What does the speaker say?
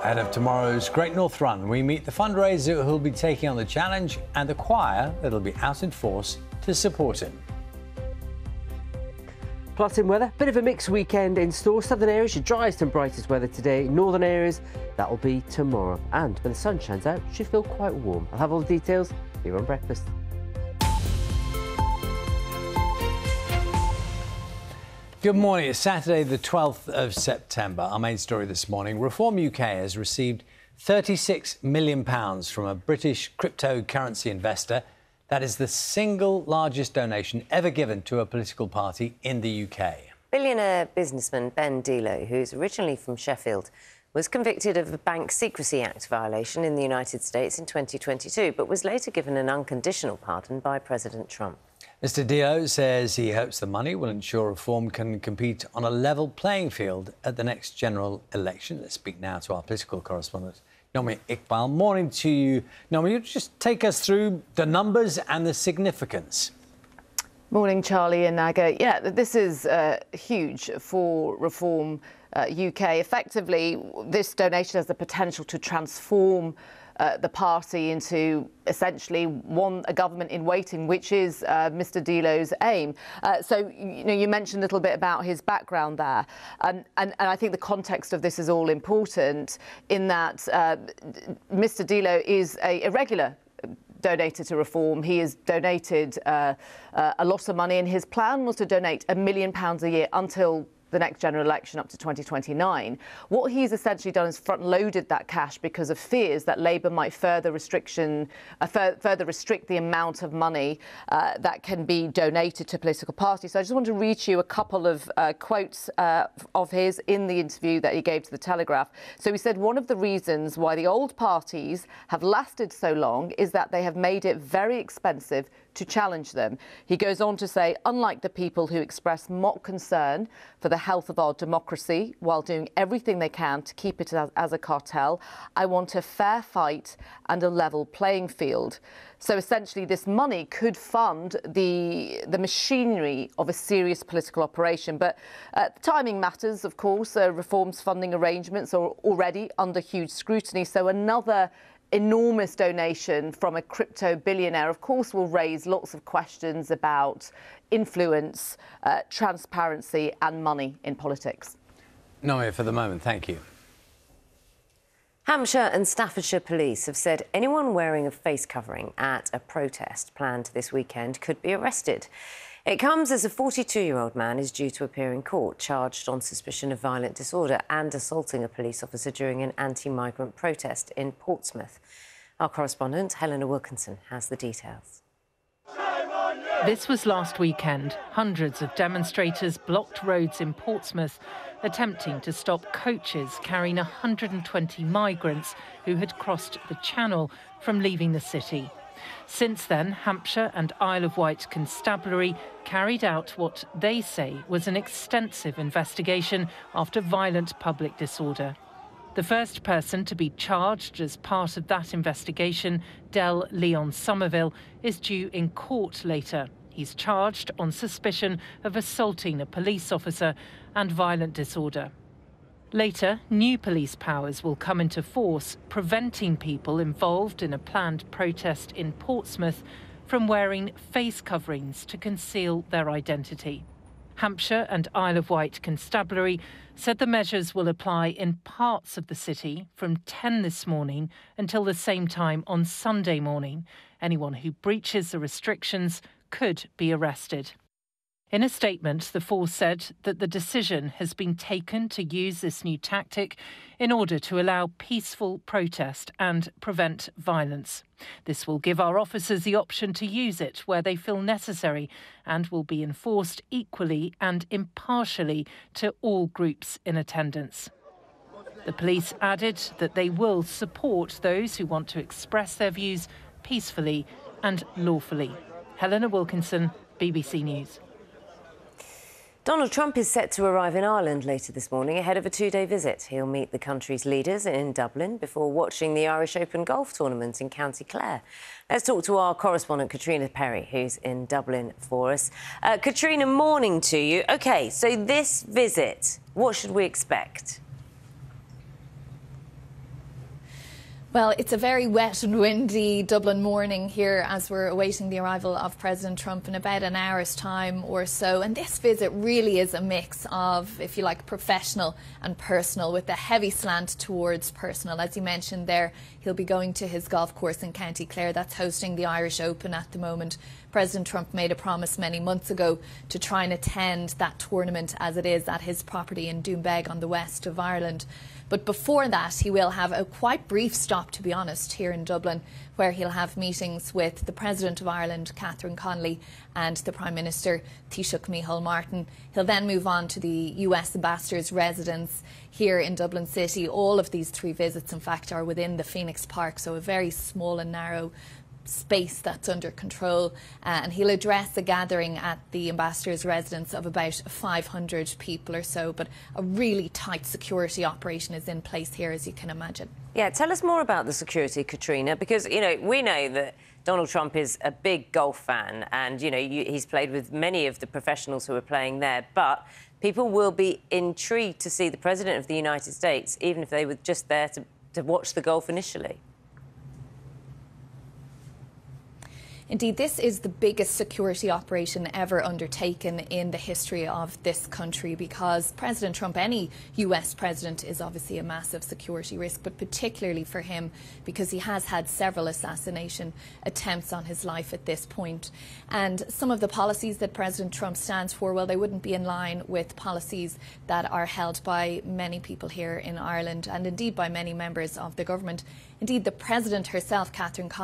Ahead of tomorrow's Great North Run, we meet the fundraiser who'll be taking on the challenge and the choir that'll be out in force to support him. Plus in weather, bit of a mixed weekend in store. Southern areas, your driest and brightest weather today. Northern areas, that'll be tomorrow. And when the sun shines out, should feel quite warm. I'll have all the details here on Breakfast. Good morning. It's Saturday, the 12th of September. Our main story this morning. Reform UK has received £36 million from a British cryptocurrency investor. That is the single largest donation ever given to a political party in the UK. Billionaire businessman Ben Delo, who's originally from Sheffield, was convicted of a Bank Secrecy Act violation in the United States in 2022, but was later given an unconditional pardon by President Trump. Mr Delo says he hopes the money will ensure Reform can compete on a level playing field at the next general election. Let's speak now to our political correspondent, Nomi Iqbal. Morning to you. Nomi, you just take us through the numbers and the significance. Morning, Charlie and Naga. Yeah, this is huge for Reform UK. Effectively, this donation has the potential to transform the party into essentially a government in waiting, which is Mr Delo's aim. So, you mentioned a little bit about his background there. And I think the context of this is all important in that Mr Delo is a regular donator to Reform. He has donated a lot of money, and his plan was to donate £1 million a year until the next general election up to 2029. What he's essentially done is front-loaded that cash because of fears that Labour might further restrict the amount of money that can be donated to political parties. So I just want to read you a couple of quotes of his in the interview that he gave to The Telegraph. So he said, one of the reasons why the old parties have lasted so long is that they have made it very expensive to challenge them. He goes on to say, unlike the people who express mock concern for the health of our democracy while doing everything they can to keep it as a cartel, I want a fair fight and a level playing field. So essentially this money could fund the machinery of a serious political operation. But timing matters, of course. Reform's funding arrangements are already under huge scrutiny. So another enormous donation from a crypto billionaire, of course, will raise lots of questions about influence, transparency and money in politics. Nomi, for the moment, thank you. Hampshire and Staffordshire police have said anyone wearing a face covering at a protest planned this weekend could be arrested. It comes as a 42-year-old man is due to appear in court, charged on suspicion of violent disorder and assaulting a police officer during an anti-migrant protest in Portsmouth. Our correspondent, Helena Wilkinson, has the details. This was last weekend. Hundreds of demonstrators blocked roads in Portsmouth, attempting to stop coaches carrying 120 migrants who had crossed the Channel from leaving the city. Since then, Hampshire and Isle of Wight Constabulary carried out what they say was an extensive investigation after violent public disorder. The first person to be charged as part of that investigation, Del Leon Somerville, is due in court later. He's charged on suspicion of assaulting a police officer and violent disorder. Later, new police powers will come into force, preventing people involved in a planned protest in Portsmouth from wearing face coverings to conceal their identity. Hampshire and Isle of Wight Constabulary said the measures will apply in parts of the city from 10 this morning until the same time on Sunday morning. Anyone who breaches the restrictions could be arrested. In a statement, the force said that the decision has been taken to use this new tactic in order to allow peaceful protest and prevent violence. This will give our officers the option to use it where they feel necessary and will be enforced equally and impartially to all groups in attendance. The police added that they will support those who want to express their views peacefully and lawfully. Helena Wilkinson, BBC News. Donald Trump is set to arrive in Ireland later this morning ahead of a two-day visit. He'll meet the country's leaders in Dublin before watching the Irish Open golf tournament in County Clare. Let's talk to our correspondent, Katrina Perry, who's in Dublin for us. Katrina, morning to you. OK, so this visit, what should we expect? Well, it's a very wet and windy Dublin morning here as we're awaiting the arrival of President Trump in about an hour's time or so. And this visit really is a mix of, if you like, professional and personal, with a heavy slant towards personal. As you mentioned there, he'll be going to his golf course in County Clare that's hosting the Irish Open at the moment. President Trump made a promise many months ago to try and attend that tournament as it is at his property in Doombeg on the west of Ireland. But before that, he will have a quite brief stop, to be honest, here in Dublin, where he'll have meetings with the President of Ireland, Catherine Connolly, and the Prime Minister, Taoiseach Micheál Martin. He'll then move on to the US Ambassador's residence here in Dublin City. All of these three visits, in fact, are within the Phoenix Park, so a very small and narrow space that's under control, and he'll address a gathering at the Ambassador's residence of about 500 people or so, but a really tight security operation is in place here, as you can imagine. Yeah, tell us more about the security, Katrina, because, you know, we know that Donald Trump is a big golf fan and, you know, he's played with many of the professionals who are playing there, but people will be intrigued to see the President of the United States, even if they were just there to watch the golf initially. Indeed, this is the biggest security operation ever undertaken in the history of this country, because President Trump, any US president, is obviously a massive security risk, but particularly for him because he has had several assassination attempts on his life at this point. And some of the policies that President Trump stands for, well, they wouldn't be in line with policies that are held by many people here in Ireland and indeed by many members of the government. Indeed, the President herself, Catherine Connolly,